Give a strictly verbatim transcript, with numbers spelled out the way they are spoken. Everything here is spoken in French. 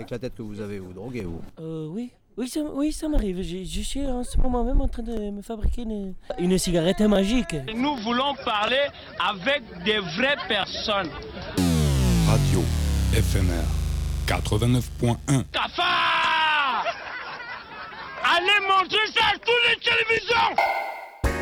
Avec la tête que vous avez, vous droguez, vous? Euh, oui. Oui, ça, oui, ça m'arrive. Je, je suis en ce moment même en train de me fabriquer une, une cigarette magique. Nous voulons parler avec des vraies personnes. Radio F M R quatre-vingt-neuf point un. Cafard! Allez montrer ça à toutes les télévisions!